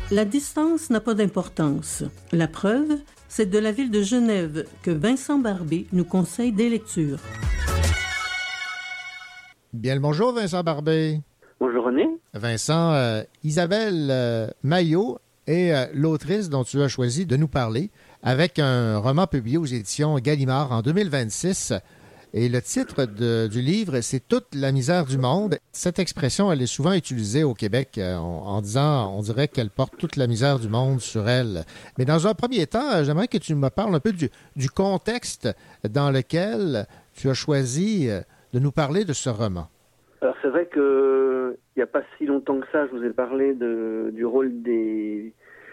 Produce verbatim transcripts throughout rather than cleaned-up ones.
La distance n'a pas d'importance. La preuve, c'est de la ville de Genève que Vincent Barbé nous conseille des lectures. Bien le bonjour, Vincent Barbé. Bonjour René. Vincent, euh, Isabelle euh, Maillot est euh, l'autrice dont tu as choisi de nous parler avec un roman publié aux éditions Gallimard en deux mille vingt-six. Et le titre de, du livre, c'est « Toute la misère du monde ». Cette expression, elle est souvent utilisée au Québec euh, en, en disant, on dirait qu'elle porte toute la misère du monde sur elle. Mais dans un premier temps, euh, j'aimerais que tu me parles un peu du, du contexte dans lequel tu as choisi euh, de nous parler de ce roman. Alors c'est vrai que il n'y a pas si longtemps que ça, je vous ai parlé de, du rôle des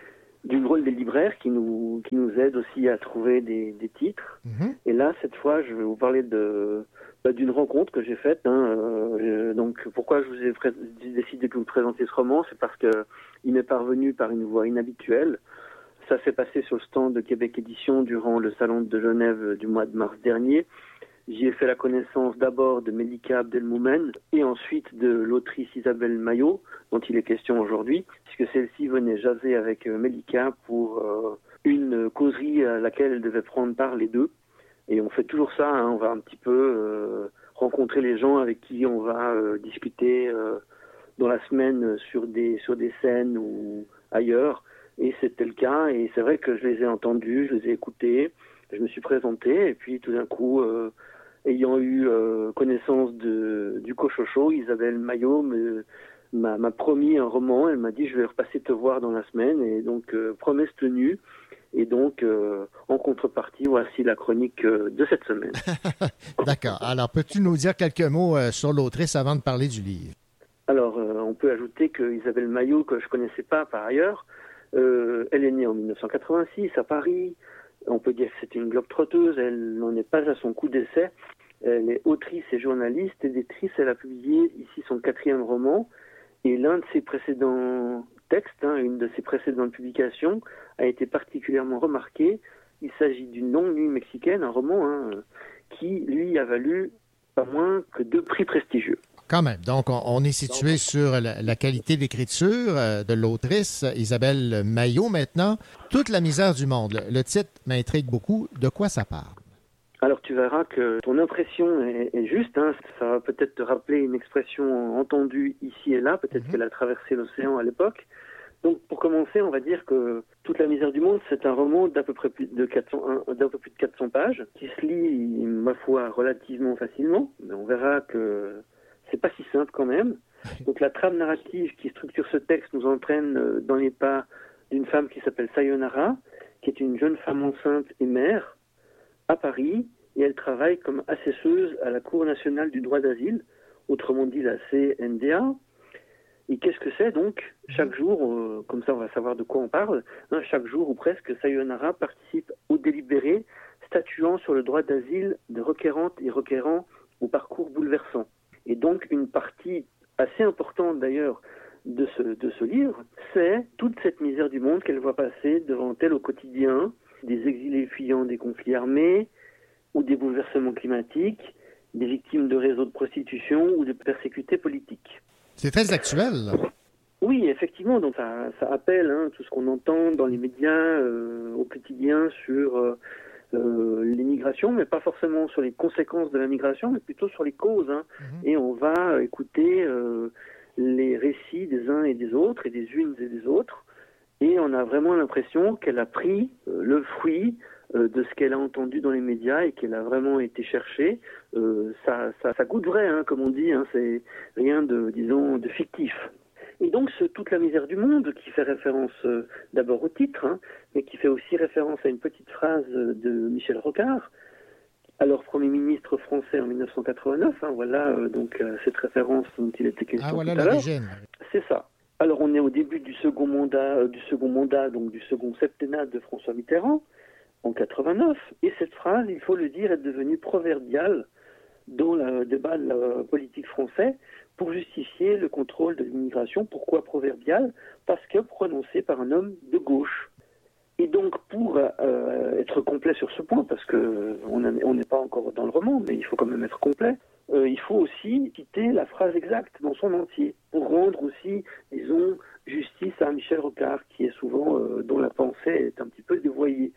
du rôle des libraires qui nous qui nous aident aussi à trouver des, des titres. Mmh. Et là, cette fois, je vais vous parler de bah, d'une rencontre que j'ai faite. Hein, euh, donc pourquoi je vous ai pré- décidé de vous présenter ce roman, c'est parce que il m'est parvenu par une voie inhabituelle. Ça s'est passé sur le stand de Québec Édition durant le salon de Genève du mois de mars dernier. J'y ai fait la connaissance d'abord de Melika Abdelmoumen et ensuite de l'autrice Isabelle Maillot, dont il est question aujourd'hui, puisque celle-ci venait jaser avec Melika pour euh, une causerie à laquelle elle devait prendre part les deux. Et on fait toujours ça, hein, on va un petit peu euh, rencontrer les gens avec qui on va euh, discuter euh, dans la semaine sur des, sur des scènes ou ailleurs. Et c'était le cas, et c'est vrai que je les ai entendus, je les ai écoutés, je me suis présenté, et puis tout d'un coup... Euh, Ayant eu euh, connaissance de, du Cochocho, Isabelle Maillot me, m'a, m'a promis un roman. Elle m'a dit « je vais repasser te voir dans la semaine ». Et donc, euh, promesse tenue. Et donc, euh, en contrepartie, voici la chronique euh, de cette semaine. D'accord. Alors, peux-tu nous dire quelques mots euh, sur l'autrice avant de parler du livre? Alors, euh, on peut ajouter que Isabelle Maillot, que je ne connaissais pas par ailleurs, euh, elle est née en dix-neuf cent quatre-vingt-six à Paris. On peut dire que c'est une globe-trotteuse, elle n'en est pas à son coup d'essai. Elle est autrice et journaliste, éditrice, elle a publié ici son quatrième roman, et l'un de ses précédents textes, hein, une de ses précédentes publications, a été particulièrement remarqué. Il s'agit d'une longue nuit mexicaine, un roman hein, qui, lui, a valu pas moins que deux prix prestigieux. Quand même. Donc, on, on est situé Donc, sur la, la qualité d'écriture euh, de l'autrice Isabelle Maillot maintenant. Toute la misère du monde. Le, le titre m'intrigue beaucoup. De quoi ça parle? Alors, tu verras que ton impression est, est juste. Hein. Ça va peut-être te rappeler une expression entendue ici et là. Peut-être mmh. qu'elle a traversé l'océan à l'époque. Donc, pour commencer, on va dire que Toute la misère du monde, c'est un roman d'à peu près plus de quatre cents, d'un peu plus de quatre cents pages, qui se lit, ma foi, relativement facilement. Mais on verra que c'est pas si simple quand même. Donc la trame narrative qui structure ce texte nous entraîne dans les pas d'une femme qui s'appelle Sayonara, qui est une jeune femme enceinte et mère, à Paris, et elle travaille comme assesseuse à la Cour nationale du droit d'asile, autrement dit la C N D A. Et qu'est-ce que c'est donc? Chaque jour, euh, comme ça on va savoir de quoi on parle, hein, chaque jour ou presque, Sayonara participe au délibéré statuant sur le droit d'asile de requérantes et requérants au parcours bouleversant. Et donc une partie assez importante d'ailleurs de ce, de ce livre, c'est toute cette misère du monde qu'elle voit passer devant elle au quotidien, des exilés fuyant des conflits armés ou des bouleversements climatiques, des victimes de réseaux de prostitution ou de persécutés politiques. C'est très actuel. Oui, effectivement, donc ça, ça appelle hein, tout ce qu'on entend dans les médias euh, au quotidien sur euh, euh, l'immigration, mais pas forcément sur les conséquences de la migration, mais plutôt sur les causes. Hein. Mm-hmm. Et on va écouter euh, les récits des uns et des autres, et des unes et des autres, et on a vraiment l'impression qu'elle a pris euh, le fruit euh, de ce qu'elle a entendu dans les médias et qu'elle a vraiment été cherchée. Euh, ça, ça, ça goûte vrai, hein, comme on dit, hein, c'est rien de, disons, de fictif. Et donc, ce, toute la misère du monde, qui fait référence euh, d'abord au titre, hein, mais qui fait aussi référence à une petite phrase de Michel Rocard, alors Premier ministre français en dix-neuf cent quatre-vingt-neuf, hein, voilà euh, donc euh, cette référence dont il était question ah, voilà tout à l'heure. L'origine. C'est ça. Alors, on est au début du second mandat, euh, du second mandat, donc du second septennat de François Mitterrand, en quatre-vingt-neuf, et cette phrase, il faut le dire, est devenue proverbiale dans le débat de la politique français pour justifier le contrôle de l'immigration. Pourquoi proverbiale? Parce que prononcée par un homme de gauche. Et donc, pour euh, être complet sur ce point, parce qu'on n'est pas encore dans le roman, mais il faut quand même être complet, euh, il faut aussi citer la phrase exacte dans son entier, pour rendre aussi, disons, justice aussi ça à Michel Rocard, qui est souvent, euh, dont la pensée est un petit peu dévoyée,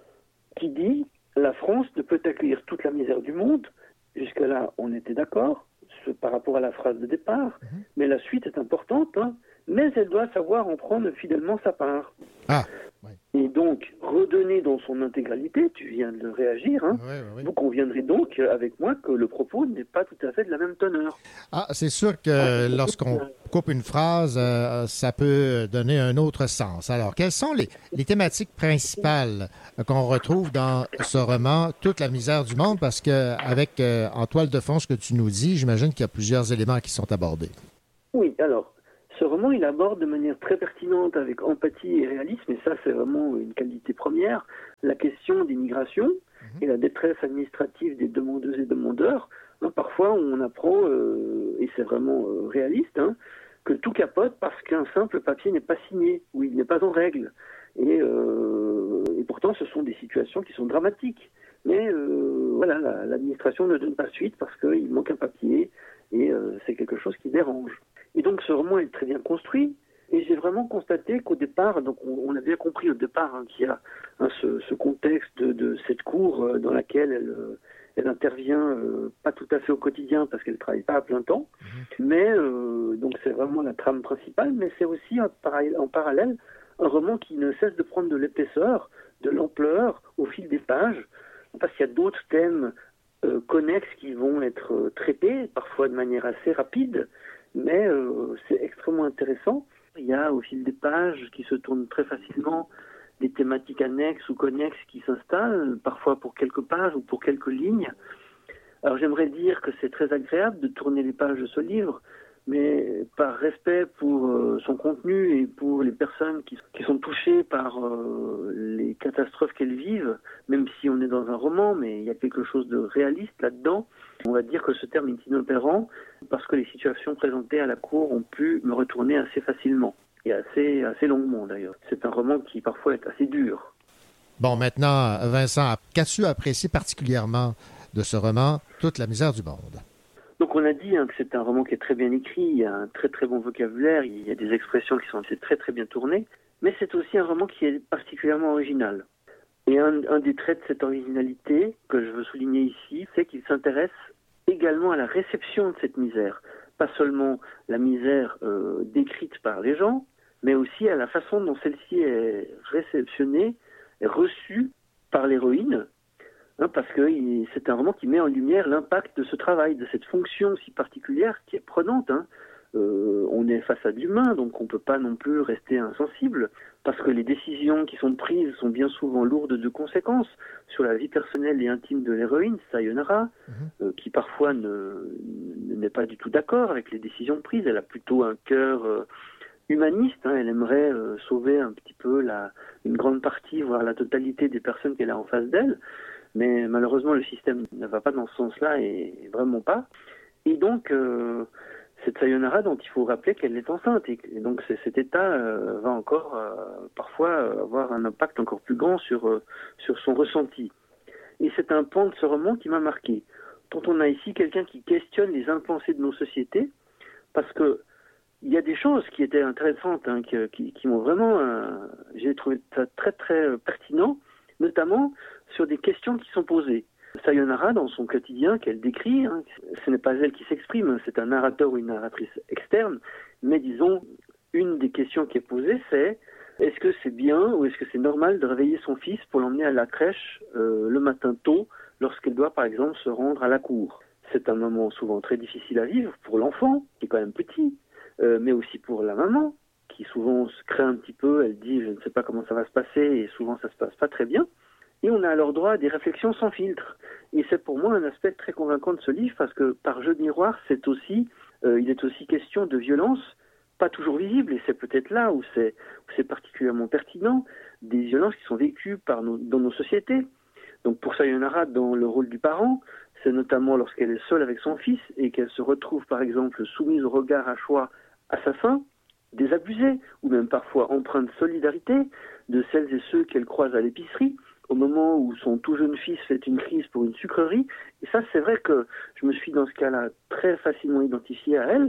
qui dit « La France ne peut accueillir toute la misère du monde ». Jusque-là, on était d'accord par rapport à la phrase de départ, mmh. mais la suite est importante, hein, mais elle doit savoir en prendre fidèlement sa part. Ah, oui. Et donc, redonner dans son intégralité, tu viens de réagir, hein, oui, oui. vous conviendrez donc avec moi que le propos n'est pas tout à fait de la même teneur. Ah, c'est sûr que lorsqu'on coupe une phrase, euh, ça peut donner un autre sens. Alors, quelles sont les, les thématiques principales qu'on retrouve dans ce roman « Toute la misère du monde » parce qu'avec euh, en toile de fond ce que tu nous dis, j'imagine qu'il y a plusieurs éléments qui sont abordés. Oui, alors, ce roman, il aborde de manière très pertinente, avec empathie et réalisme, et ça, c'est vraiment une qualité première, la question des migrations mmh. et la détresse administrative des demandeuses et demandeurs. Hein, parfois, on apprend, euh, et c'est vraiment euh, réaliste, hein, que tout capote parce qu'un simple papier n'est pas signé, ou il n'est pas en règle. Et, euh, et pourtant, ce sont des situations qui sont dramatiques. Mais euh, voilà, la, l'administration ne donne pas suite parce qu'il manque un papier, et euh, c'est quelque chose qui dérange. Et donc ce roman est très bien construit, et j'ai vraiment constaté qu'au départ, donc on, on a bien compris au départ hein, qu'il y a hein, ce, ce contexte de, de cette cour euh, dans laquelle elle, euh, elle intervient euh, pas tout à fait au quotidien parce qu'elle ne travaille pas à plein temps, mmh. mais euh, donc c'est vraiment la trame principale, mais c'est aussi en parallèle, en parallèle un roman qui ne cesse de prendre de l'épaisseur, de l'ampleur au fil des pages, parce qu'il y a d'autres thèmes euh, connexes qui vont être euh, traités, parfois de manière assez rapide, mais euh, c'est extrêmement intéressant. Il y a au fil des pages qui se tournent très facilement des thématiques annexes ou connexes qui s'installent, parfois pour quelques pages ou pour quelques lignes. Alors j'aimerais dire que c'est très agréable de tourner les pages de ce livre, mais par respect pour euh, son contenu et pour les personnes qui, qui sont touchées par euh, les catastrophes qu'elles vivent, même si on est dans un roman, mais il y a quelque chose de réaliste là-dedans, on va dire que ce terme est inopérant parce que les situations présentées à la cour ont pu me retourner assez facilement et assez, assez longuement d'ailleurs. C'est un roman qui parfois est assez dur. Bon, maintenant, Vincent, qu'as-tu apprécié particulièrement de ce roman « Toute la misère du monde » ? Donc on a dit hein, que c'est un roman qui est très bien écrit, il y a un très très bon vocabulaire, il y a des expressions qui sont très très bien tournées, mais c'est aussi un roman qui est particulièrement original. Et un, un des traits de cette originalité que je veux souligner ici, c'est qu'il s'intéresse également à la réception de cette misère. Pas seulement la misère euh, décrite par les gens, mais aussi à la façon dont celle-ci est réceptionnée, est reçue par l'héroïne, hein, parce que il, c'est un roman qui met en lumière l'impact de ce travail, de cette fonction si particulière qui est prenante. Hein. Euh, on est face à de l'humain, donc on ne peut pas non plus rester insensible, parce que les décisions qui sont prises sont bien souvent lourdes de conséquences sur la vie personnelle et intime de l'héroïne, Sayonara, mmh. euh, qui parfois ne, n'est pas du tout d'accord avec les décisions prises. Elle a plutôt un cœur euh, humaniste, hein. Elle aimerait euh, sauver un petit peu la, une grande partie, voire la totalité des personnes qu'elle a en face d'elle, mais malheureusement le système ne va pas dans ce sens-là, et vraiment pas. Et donc... Euh, c'est Sayonara dont il faut rappeler qu'elle est enceinte, et donc c'est, cet état euh, va encore euh, parfois euh, avoir un impact encore plus grand sur, euh, sur son ressenti. Et c'est un pan de ce roman qui m'a marqué. Dont on a ici quelqu'un qui questionne les impensés de nos sociétés, parce que il y a des choses qui étaient intéressantes, hein, qui, qui, qui m'ont vraiment, euh, j'ai trouvé ça très très pertinent, notamment sur des questions qui sont posées. Sayonara, dans son quotidien qu'elle décrit, hein, ce n'est pas elle qui s'exprime, c'est un narrateur ou une narratrice externe, mais disons, une des questions qui est posée, c'est est-ce que c'est bien ou est-ce que c'est normal de réveiller son fils pour l'emmener à la crèche euh, le matin tôt, lorsqu'elle doit par exemple se rendre à la cour. C'est un moment souvent très difficile à vivre pour l'enfant, qui est quand même petit, euh, mais aussi pour la maman, qui souvent se craint un petit peu, elle dit je ne sais pas comment ça va se passer, et souvent ça se passe pas très bien. Et on a alors droit à des réflexions sans filtre. Et c'est pour moi un aspect très convaincant de ce livre, parce que par jeu de miroir, c'est aussi, euh, il est aussi question de violence, pas toujours visible, et c'est peut-être là où c'est, où c'est particulièrement pertinent, des violences qui sont vécues par nos, dans nos sociétés. Donc pour Sayonara, dans le rôle du parent, c'est notamment lorsqu'elle est seule avec son fils et qu'elle se retrouve par exemple soumise au regard à choix assassins, désabusés, ou même parfois empreints de solidarité de celles et ceux qu'elle croise à l'épicerie, au moment où son tout jeune fils fait une crise pour une sucrerie. Et ça, c'est vrai que je me suis dans ce cas-là très facilement identifié à elle,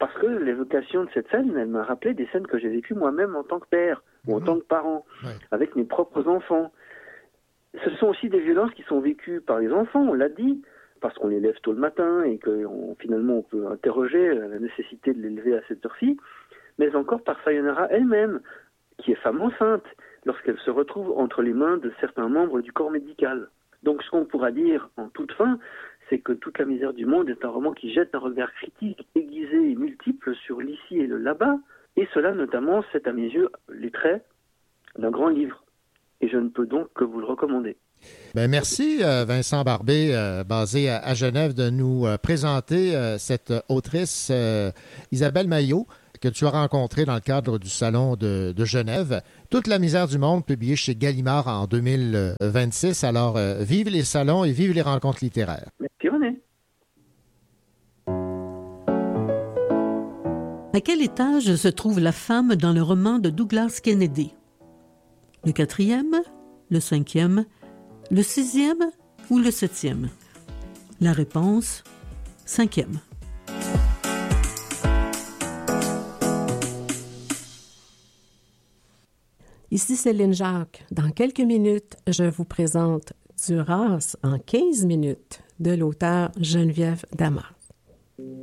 parce que l'évocation de cette scène, elle m'a rappelé des scènes que j'ai vécues moi-même en tant que père mmh. ou en tant que parent, ouais. avec mes propres enfants. Ce sont aussi des violences qui sont vécues par les enfants, on l'a dit, parce qu'on les lève tôt le matin et que on, finalement on peut interroger la nécessité de les lever à cette heure-ci, mais encore par Sayonara elle-même, qui est femme enceinte, lorsqu'elle se retrouve entre les mains de certains membres du corps médical. Donc ce qu'on pourra dire en toute fin, c'est que Toute la misère du monde est un roman qui jette un regard critique, aiguisé et multiple sur l'ici et le là-bas, et cela notamment, c'est à mes yeux les traits d'un grand livre. Et je ne peux donc que vous le recommander. Ben merci euh, Vincent Barbé, euh, basé à, à Genève, de nous euh, présenter euh, cette autrice euh, Isabelle Maillot, que tu as rencontrée dans le cadre du Salon de, de Genève. Toute la misère du monde, publié chez Gallimard en deux mille vingt-six. Alors, euh, vive les salons et vive les rencontres littéraires. Merci René. À quel étage se trouve la femme dans le roman de Douglas Kennedy? Le quatrième, le cinquième, le sixième ou le septième? La réponse, cinquième. Ici Céline Jacques. Dans quelques minutes, je vous présente Duras en quinze minutes de l'auteur Geneviève Damas.